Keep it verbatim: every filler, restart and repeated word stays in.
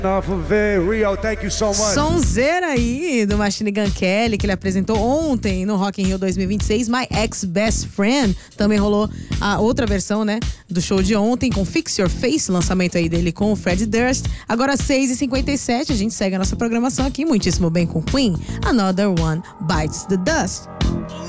Off of it. Rio, thank you so much. Sonzeira aí do Machine Gun Kelly, que ele apresentou ontem no Rock in Rio dois mil e vinte e seis. My Ex-Best Friend. Também rolou a outra versão, né, do show de ontem com Fix Your Face, lançamento aí dele com o Fred Durst. Agora seis e cinquenta e sete, a gente segue a nossa programação aqui muitíssimo bem com Queen. Another One Bites the Dust.